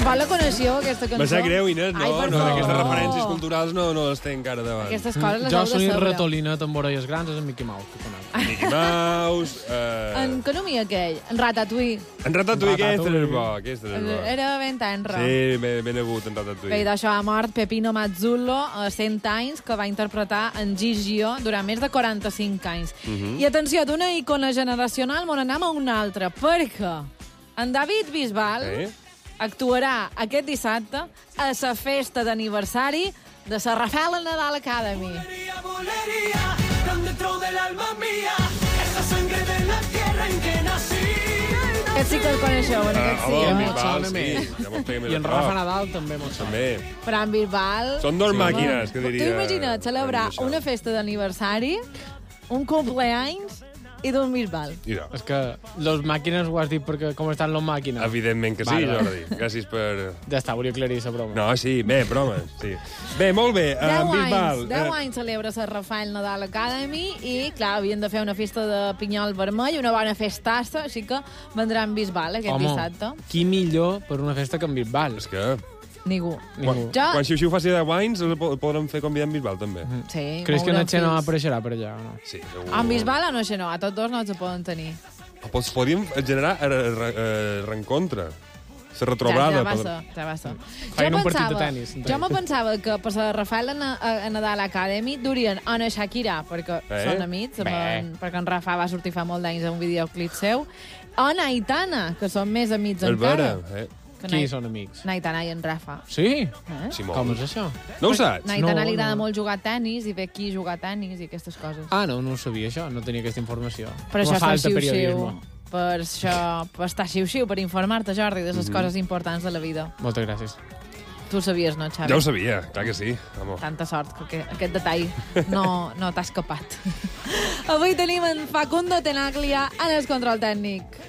tampoc la coneixeu, aquesta cançó? Me sap greu, Inés, no, aquestes referències culturals culturals no les tenc encara davant. Aquestes coses les Jo heu de soy saber. ratolinet amb orelles grans, és en Mickey Mouse, que conec. Mickey Mouse... En Canumí aquell, en Ratatouille. En Ratatouille, aquest Ratatouille. era bo, aquest era bo. Era ben tenra. Sí, ben agut, en Que Ratatouille. d'això ha mort Pepino Mazzullo a 100 anys, que va interpretar en Gigio durant més de 45 anys. I atenció, d'una icona generacional m'on anem a una altra, perquè en David Bisbal actuarà aquest dissabte a la festa d'aniversari de la Rafael Nadal Academy. Aquest sí que el coneixeu, en aquest sí. En eh? Bisbal, sí. Ja mos peguem I en Rafa Nadal també molt també. Però en Bisbal... Són dos màquines, que diria... Tu imagina't celebrar una festa d'aniversari, un cumpleaños i d'un Bisbal. Mira. És que les màquines ho has dit perquè com estan les màquines. Evidentment que sí, Vale. Jordi. Gràcies per... Ja està, volia aclarir la broma. No, sí, bé, broma. Sí. Bé, molt bé. 10 Bisbal. 10 anys celebra la Rafael Nadal Academy i, clar, havien de fer una festa de pinyol vermell, una bona festassa, així que vendrà en Bisbal aquest dissabte. Qui millor per una festa que en Bisbal? És que... Ningú. Ningú. Quan Xiu-Xiu faci 10 anys, el podrem fer convidar en Bisbal, també. Sí, Creus que mourem en Xeno fills. apareixerà per allà o no? Sí, segur. En Bisbal o no, Xeno? A tots dos no els poden tenir. Podríem generar reencontre. Se retrobada. Ja va ser. Feien un partit de tenis. Jo me pensava que per la Rafael a Nadal Academy durien o a Shakira, perquè són amics, perquè en Rafa va sortir fa molt d'anys a un videoclip seu, o a Aitana, que són més amics encara. Qui són amics? Aitana i en Rafa. Sí? Sí, Com és això? No ho saps? A Aitana li agrada molt jugar a tennis i ve aquí jugar a tennis i aquestes coses. Ah, no ho sabia, això. No tenia aquesta informació. Per això està falta Xiu-Xiu. periodisme. Per això estar Xiu-Xiu, per informar-te, Jordi, de les coses importants de la vida. Moltes gràcies. Tu ho sabies, no, Xavi? Ja ho sabia, clar que sí. Vamos. Tanta sort que aquest detall no t'ha escapat. Avui tenim en Facundo Tenaglia en el control tècnic.